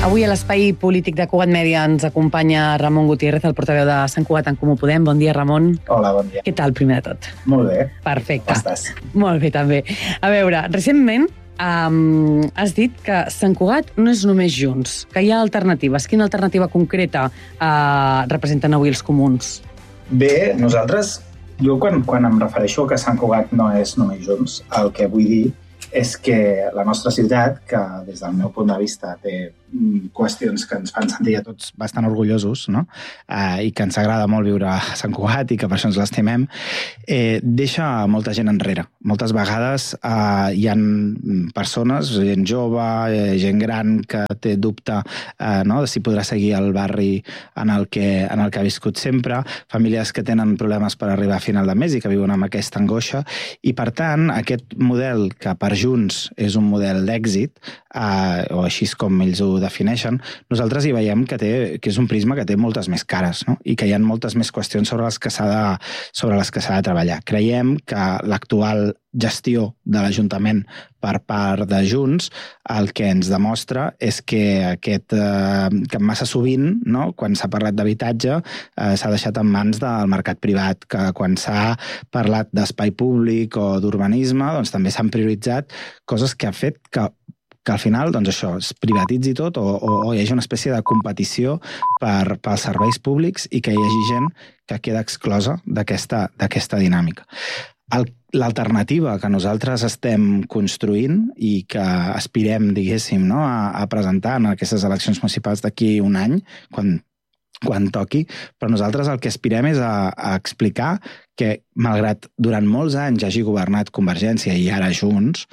Avui a l'Espai Polític de Cugat Mèdia ens acompanya Ramon Gutiérrez, el portaveu de Sant Cugat en Comú Podem. Bon dia, Ramon. Hola, bon dia. Què tal, primer de tot? Molt bé. Perfecte. Com estàs? Molt bé, també. A veure, recentment has dit que Sant Cugat no és només Junts, que hi ha alternatives. Quina alternativa concreta representen avui els comuns? Bé, nosaltres, jo quan em refereixo que Sant Cugat no és només Junts, el que vull dir és que la nostra ciutat, que des del meu punt de vista té qüestions que ens fan sentir a tots bastant orgullosos, no? I que ens agrada molt viure a Sant Cugat i que per això ens l'estimem, deixa molta gent enrere. Moltes vegades hi ha persones, gent jove, gent gran, que té dubte de si podrà seguir el barri en el que ha viscut sempre, famílies que tenen problemes per arribar a final de mes i que viuen amb aquesta angoixa, i per tant aquest model que per Junts és un model d'èxit, o així com ells ho defineixen, nosaltres hi veiem que és un prisma que té moltes més cares, no? I que hi ha moltes més qüestions sobre les que s'ha de treballar. Creiem que l'actual gestió de l'Ajuntament per part de Junts el que ens demostra és que massa sovint, no, quan s'ha parlat d'habitatge, s'ha deixat en mans del mercat privat, que quan s'ha parlat d'espai públic o d'urbanisme, doncs també s'han prioritzat coses que ha fet que al final, doncs això, es privatitzi tot o hi hagi una espècie de competició pels serveis públics i que hi hagi gent que queda exclosa d'aquesta dinàmica. L'alternativa que nosaltres estem construint i que aspirem, diguéssim, no, a presentar en aquestes eleccions municipals d'aquí un any, quan toqui, però nosaltres el que aspirem és a explicar que, malgrat durant molts anys hagi governat Convergència i ara Junts,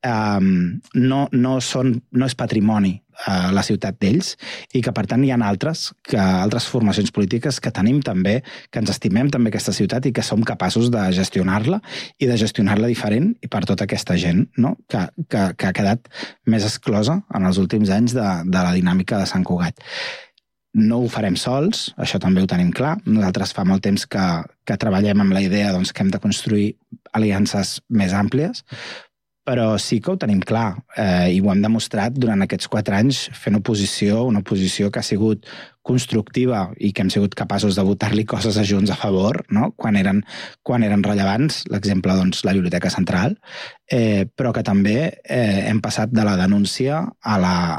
no és patrimoni la ciutat d'ells i que, per tant, hi ha altres formacions polítiques que tenim també, que ens estimem també aquesta ciutat i que som capaços de gestionar-la i de gestionar-la diferent i per tota aquesta gent, no, que ha quedat més exclosa en els últims anys de la dinàmica de Sant Cugat. No ho farem sols, això també ho tenim clar. Nosaltres fa molt temps que treballem amb la idea que hem de construir aliances més àmplies, però sí que ho tenim clar i ho hem demostrat durant aquests 4 anys fent una oposició que ha sigut constructiva i que hem sigut capaços de votar-li coses a Junts a favor, no? Quan eren rellevants, l'exemple, la Biblioteca Central, però que també hem passat de la denúncia a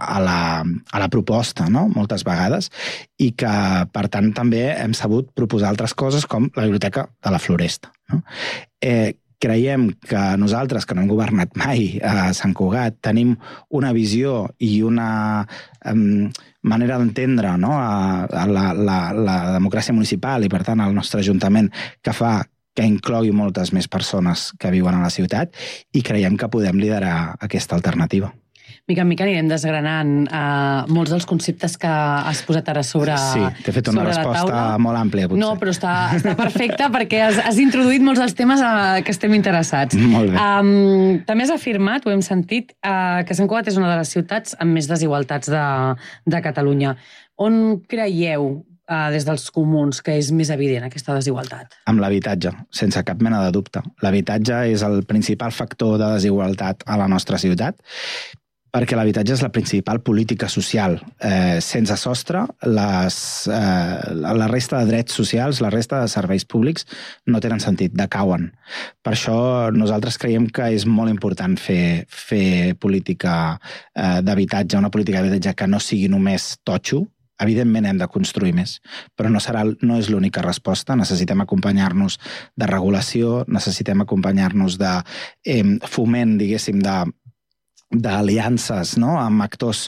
la proposta, no? Moltes vegades, i que, per tant, també hem sabut proposar altres coses com la Biblioteca de la Floresta, no? Creiem que nosaltres, que no hem governat mai a Sant Cugat, tenim una visió i una manera d'entendre, no, la democràcia municipal i, per tant, el nostre Ajuntament, que fa que inclogui moltes més persones que viuen a la ciutat, i creiem que podem liderar aquesta alternativa. Mica en mica anirem desgranant molts dels conceptes que has posat ara sobre la taula. Sí, t'he fet una resposta molt àmplia, potser. No, però està perfecta perquè has introduït molts dels temes que estem interessats. Molt bé. També has afirmat, ho hem sentit, que Sant Cugat és una de les ciutats amb més desigualtats de Catalunya. On creieu, des dels comuns, que és més evident aquesta desigualtat? Amb l'habitatge, sense cap mena de dubte. L'habitatge és el principal factor de desigualtat a la nostra ciutat, perquè l'habitatge és la principal política social. Sense sostre, la resta de drets socials, la resta de serveis públics no tenen sentit, decauen. Per això nosaltres creiem que és molt important fer política d'habitatge, una política d'habitatge que no sigui només totxo. Evidentment hem de construir més, però no és l'única resposta. Necessitem acompanyar-nos de regulació, necessitem acompanyar-nos de foment, diguéssim, d'aliances, no?, amb actors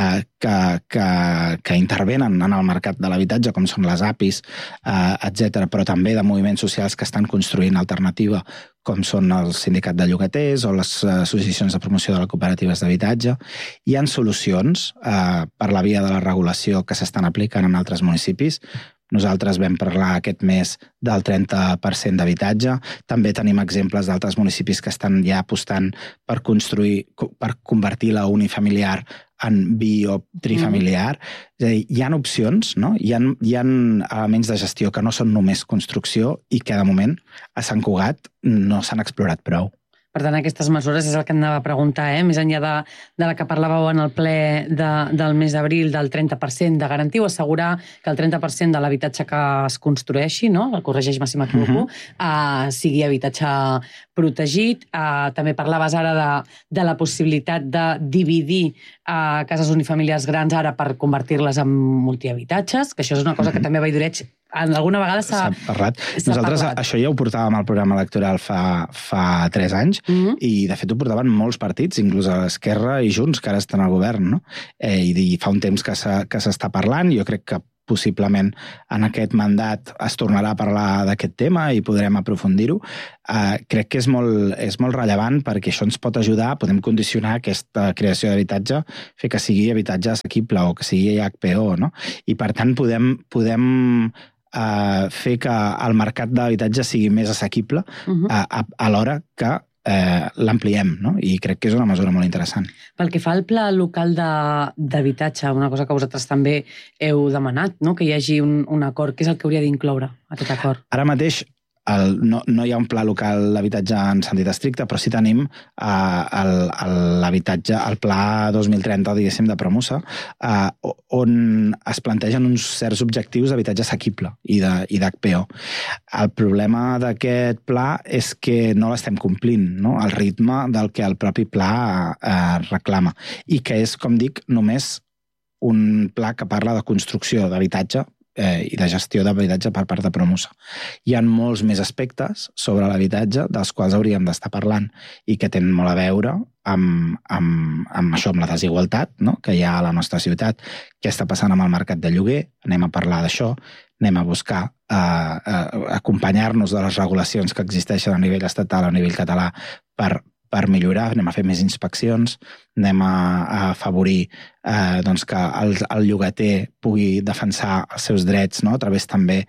que intervenen en el mercat de l'habitatge, com són les APIs, etc., però també de moviments socials que estan construint alternativa, com són el sindicat de llogaters o les associacions de promoció de les cooperatives d'habitatge. Hi ha solucions per la via de la regulació que s'estan aplicant en altres municipis. Nosaltres vam parlar aquest mes del 30% d'habitatge. També tenim exemples d'altres municipis que estan ja apostant per convertir la unifamiliar en bi o trifamiliar. És a dir, hi ha opcions, no? Hi ha elements de gestió que no són només construcció i que, de moment, a Sant Cugat no s'han explorat prou. Per tant, aquestes mesures és el que anava a preguntar, més enllà de la que parlàveu en el ple del mes d'abril, del 30% de garantir o assegurar que el 30% de l'habitatge que es construeixi, no? Corregeix-me si m'equivoco, sigui habitatge protegit. També parlaves ara de la possibilitat de dividir cases unifamiliars grans ara per convertir-les en multihabitatges, que això és una cosa que també a Valldoreig alguna vegada s'ha parlat. Nosaltres això ja ho portàvem al programa electoral fa 3 anys i de fet ho portaven molts partits, inclús a l'Esquerra i Junts, que ara estan al govern, no? I fa un temps que s'està parlant. Jo crec que possiblement en aquest mandat es tornarà a parlar d'aquest tema i podrem aprofundir-ho. Crec que és molt rellevant perquè això ens pot ajudar, podem condicionar aquesta creació d'habitatge, fer que sigui habitatge assequible o que sigui HPO, no? I per tant podem fer que el mercat d'habitatge sigui més assequible a l'hora que l'ampliem, no? I crec que és una mesura molt interessant. Pel que fa al pla local d'habitatge, una cosa que vosaltres també heu demanat, no? Que hi hagi un acord, què és el que hauria d'incloure aquest acord? Ara mateix no hi ha un pla local d'habitatge en sentit estricte, però sí tenim l'habitatge, el pla 2030, diguéssim, de Promusa, on es plantegen uns certs objectius d'habitatge assequible i d'HPO. El problema d'aquest pla és que no l'estem complint, no? Al ritme del que el propi pla reclama, i que és, com dic, només un pla que parla de construcció d'habitatge i de gestió d'habitatge per part de Promusa. Hi ha molts més aspectes sobre l'habitatge dels quals hauríem d'estar parlant i que tenen molt a veure amb això, amb la desigualtat, no? Que hi ha a la nostra ciutat. Què està passant amb el mercat de lloguer? Anem a parlar d'això, anem a buscar acompanyar-nos de les regulacions que existeixen a nivell estatal, a nivell català, per millorar, anem a fer més inspeccions, anem a afavorir que el llogater pugui defensar els seus drets, no? A través també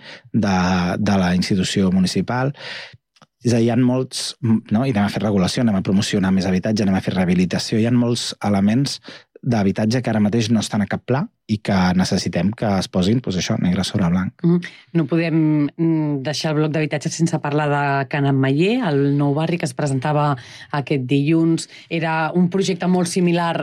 de la institució municipal. És a dir, hi ha molts, no? I anem a fer regulació, anem a promocionar més habitatge, anem a fer rehabilitació, hi ha molts elements d'habitatge que ara mateix no estan a cap pla i que necessitem que es posin, doncs això, negre sobre blanc. No podem deixar el bloc d'habitatge sense parlar de Can Ametller, el nou barri que es presentava aquest dilluns. Era un projecte molt similar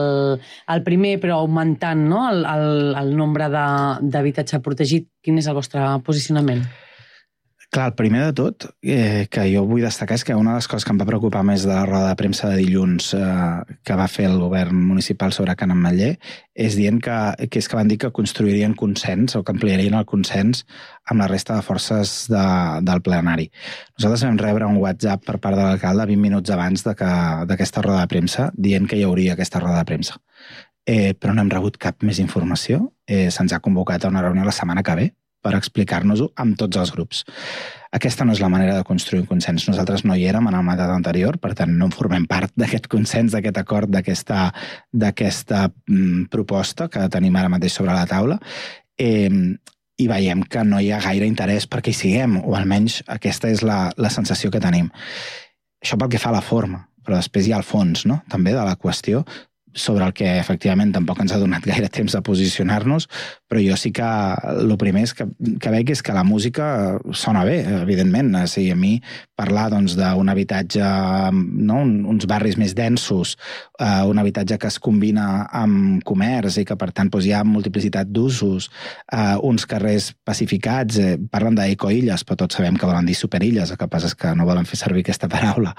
al primer, però augmentant, no? el nombre d'habitatge protegit. Quin és el vostre posicionament? Clar, el primer de tot que jo vull destacar és que una de les coses que em va preocupar més de la roda de premsa de dilluns que va fer el govern municipal sobre Can Ametller és dient que van dir que construirien consens o que ampliarien el consens amb la resta de forces del plenari. Nosaltres vam rebre un WhatsApp per part de l'alcalde 20 minuts abans d'aquesta roda de premsa dient que hi hauria aquesta roda de premsa. Però no hem rebut cap més informació. Se'ns ha convocat a una reunió la setmana que ve per explicar-nos-ho amb tots els grups. Aquesta no és la manera de construir un consens. Nosaltres no hi érem en el mandat anterior, per tant no en formem part d'aquest consens, d'aquest acord, d'aquesta proposta que tenim ara mateix sobre la taula, i veiem que no hi ha gaire interès perquè hi siguem, o almenys aquesta és la sensació que tenim. Això pel que fa a la forma, però després hi ha el fons, no? També de la qüestió, sobre el que efectivament tampoc ens ha donat gaire temps de posicionar-nos, però jo sí que el primer és que veig és que la música sona bé, evidentment. O sigui, a mi parlar d'un habitatge, no? Uns barris més densos, un habitatge que es combina amb comerç i que per tant hi ha multiplicitat d'usos, uns carrers pacificats, parlen d'ecoilles, però tots sabem que volen dir superilles, el que passa és que no volen fer servir aquesta paraula,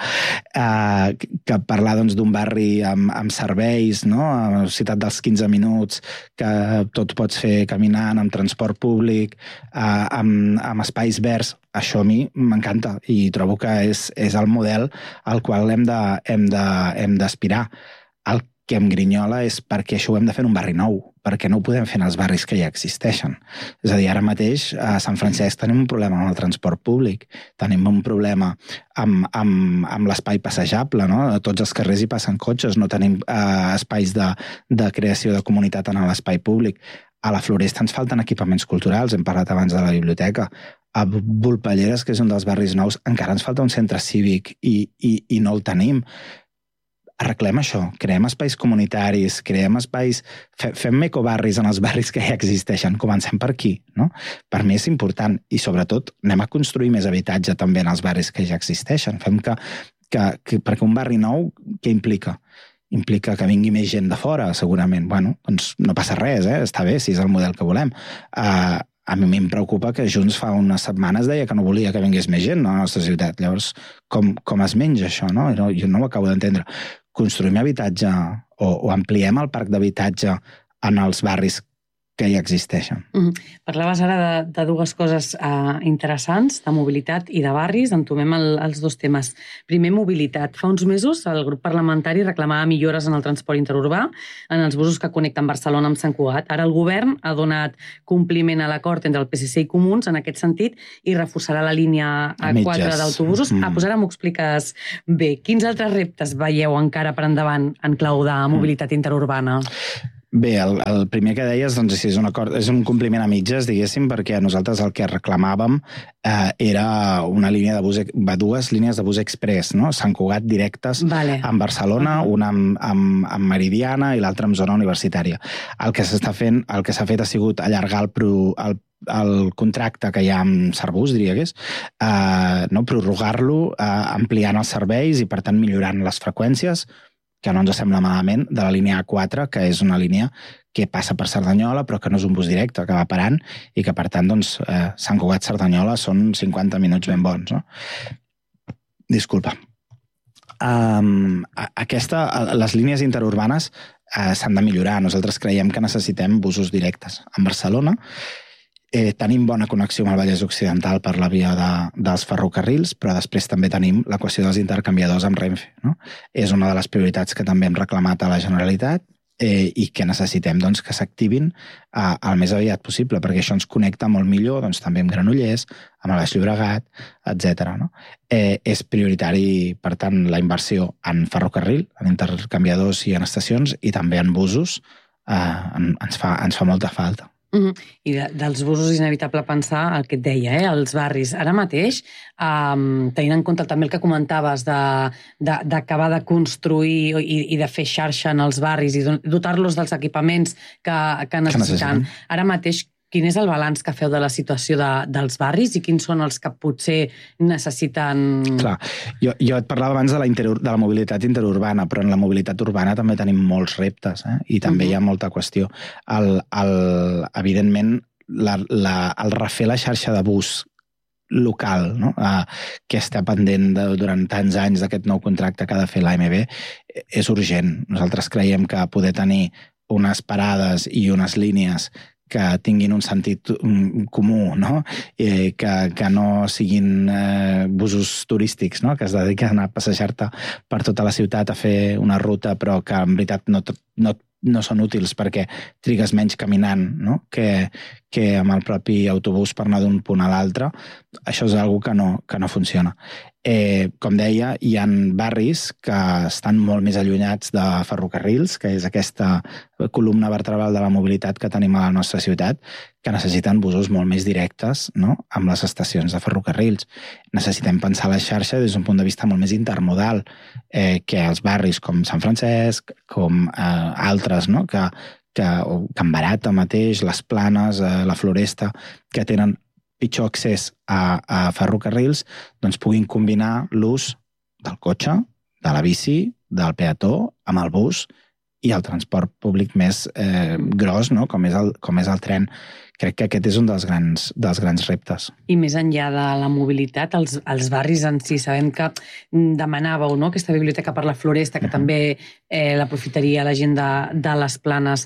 que parlar d'un barri amb serveis, no? A la ciutat dels 15 minuts, que tot pots fer caminant, amb transport públic, amb espais verds. Això a mi m'encanta i trobo que és el model al qual hem d'aspirar. El que em grinyola és perquè això ho hem de fer en un barri nou, perquè no ho podem fer en els barris que ja existeixen. És a dir, ara mateix a Sant Francesc tenim un problema amb el transport públic, tenim un problema amb l'espai passejable, no? A tots els carrers hi passen cotxes, no tenim espais de creació de comunitat en l'espai públic. A la Floresta ens falten equipaments culturals, hem parlat abans de la biblioteca. A Volpelleres, que és un dels barris nous, encara ens falta un centre cívic i no el tenim. Arreglem això, creem espais comunitaris, creem espais, fem ecobarris en els barris que ja existeixen, comencem per aquí, no? Per mi és important i sobretot anem a construir més habitatge també en els barris que ja existeixen, fem que perquè un barri nou, què implica? Implica que vingui més gent de fora, segurament. Bueno, doncs no passa res, està bé, si és el model que volem. A mi em preocupa que Junts fa unes setmanes deia que no volia que vingués més gent a la nostra ciutat. Llavors, com es menja això, no? Jo no ho acabo d'entendre. Construïm habitatge o ampliem el parc d'habitatge en els barris que ja existeixen. Parlaves ara de dues coses interessants, de mobilitat i de barris. Entomem els dos temes. Primer, mobilitat. Fa uns mesos el grup parlamentari reclamava millores en el transport interurbà, en els busos que connecten Barcelona amb Sant Cugat. Ara el govern ha donat compliment a l'acord entre el PSC i Comuns en aquest sentit i reforçarà la línia A4 d'autobusos. Doncs ara m'ho expliques bé. Quins altres reptes veieu encara per endavant en clau de mobilitat interurbana? Bé, el primer que deies, doncs, és un compliment a mitges, diguéssim, perquè nosaltres el que reclamàvem era una línia de bus, dues línies de bus express, no? Sant Cugat directes amb Barcelona, una amb Meridiana i l'altra amb zona universitària. El que s'ha fet ha sigut allargar el contracte que hi ha amb Servus, diria que és, prorrogar-lo, ampliant els serveis i, per tant, millorant les freqüències, que no ens sembla malament, de la línia A4, que és una línia que passa per Cerdanyola, però que no és un bus directe, que va parant, i que, per tant, doncs, Sant Cugat-Cerdanyola són 50 minuts ben bons, no? Disculpa. Les línies interurbanes s'han de millorar. Nosaltres creiem que necessitem busos directes. En Barcelona tenim bona connexió amb el Vallès Occidental per la via dels ferrocarrils, però després també tenim la qüestió dels intercanviadors amb Renfe, no? És una de les prioritats que també hem reclamat a la Generalitat i que necessitem, doncs, que s'activin el més aviat possible, perquè això ens connecta molt millor, doncs, també amb Granollers, amb el Baix Llobregat, etc. No? És prioritari, per tant, la inversió en ferrocarril, en intercanviadors i en estacions, i també en busos ens fa molta falta. I dels busos és inevitable pensar el que et deia, els barris. Ara mateix, tenint en compte també el que comentaves d'acabar de construir i de fer xarxa en els barris i dotar-los dels equipaments que necessiten. Ara mateix, quin és el balanç que feu de la situació dels barris i quins són els que potser necessiten... Clar, jo et parlava abans de la mobilitat interurbana, però en la mobilitat urbana també tenim molts reptes, i també hi ha molta qüestió. Evidentment, el refer la xarxa de bus local, no? Que està pendent durant tants anys d'aquest nou contracte que ha de fer l'AMB, és urgent. Nosaltres creiem que poder tenir unes parades i unes línies que tinguin un sentit comú, no? Que no siguin busos turístics, no? Que es dediquen a passejar-te per tota la ciutat a fer una ruta, però que en veritat no són útils perquè trigues menys caminant, no? que amb el propi autobús per anar d'un punt a l'altre. Això és una cosa que no funciona. Com deia, hi ha barris que estan molt més allunyats de ferrocarrils, que és aquesta columna vertebral de la mobilitat que tenim a la nostra ciutat, que necessiten busos molt més directes, no? Amb les estacions de ferrocarrils. Necessitem pensar la xarxa des d'un punt de vista molt més intermodal, que els barris com Sant Francesc, com altres, no? que Can Barata mateix, les Planes, la Floresta, que tenen pitjor accés a ferrocarrils, doncs puguin combinar l'ús del cotxe, de la bici, del peató, amb el bus i el transport públic més gros, no? com és el tren. Crec que aquest és un dels grans reptes. I més enllà de la mobilitat, els barris en si, sabem que demanàveu, no? Aquesta biblioteca per la Floresta, que també l'aprofitaria la gent de les Planes.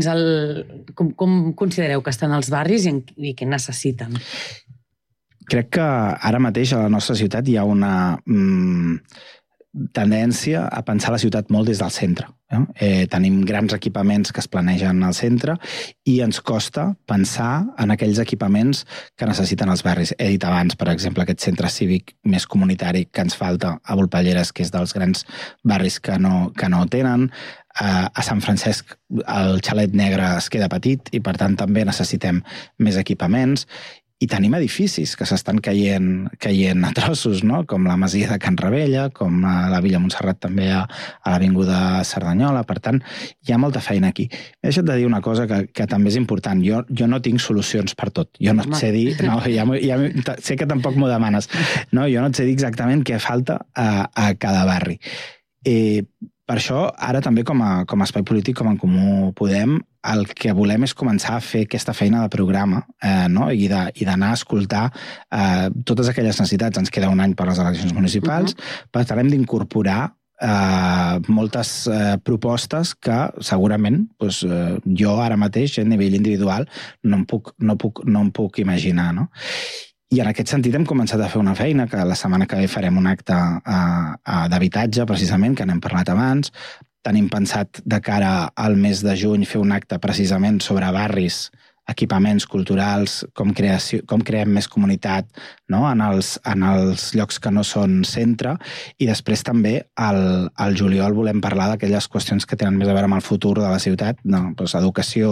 Com considereu que estan els barris i què necessiten? Crec que ara mateix a la nostra ciutat hi ha una tendència a pensar la ciutat molt des del centre. Tenim grans equipaments que es planegen al centre i ens costa pensar en aquells equipaments que necessiten els barris. He dit abans, per exemple, aquest centre cívic més comunitari que ens falta a Volpelleres, que és dels grans barris que no tenen. A Sant Francesc el xalet negre es queda petit i, per tant, també necessitem més equipaments. I tenim edificis que s'estan caient a trossos, no? Com la Masia de Can Ravella, com la Villa Montserrat també a l'Avinguda Cerdanyola. Per tant, hi ha molta feina aquí. He deixat de dir una cosa que també és important. Jo no tinc solucions per tot. Jo no et sé dir... No, sé que tampoc m'ho demanes. No, jo no et sé dir exactament què falta a cada barri. Per això, ara també com a espai polític, com en Comú Podem, el que volem és començar a fer aquesta feina de programa i d'anar a escoltar totes aquelles necessitats. Ens queda un any per les eleccions municipals, per tant hem d'incorporar moltes propostes que segurament jo ara mateix a nivell individual no em puc imaginar, no? I en aquest sentit hem començat a fer una feina que la setmana que ve farem un acte d'habitatge, precisament, que n'hem parlat abans. Tenim pensat de cara al mes de juny fer un acte precisament sobre barris, equipaments culturals, com creem més comunitat, no? en els llocs que no són centre, i després també al juliol volem parlar d'aquelles qüestions que tenen més a veure amb el futur de la ciutat, no? Educació,